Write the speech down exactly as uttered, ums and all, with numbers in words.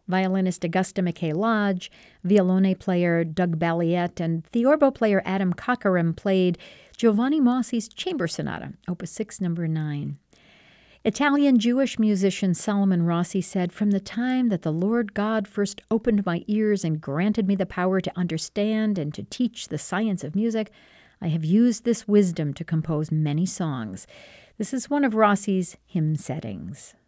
Violinist Augusta McKay Lodge, violone player Doug Balliet, and theorbo player Adam Cockerham played Giovanni Mossi's Chamber Sonata, Opus six, number nine. Italian Jewish musician Solomon Rossi said, "From the time that the Lord God first opened my ears and granted me the power to understand and to teach the science of music, I have used this wisdom to compose many songs." This is one of Rossi's hymn settings.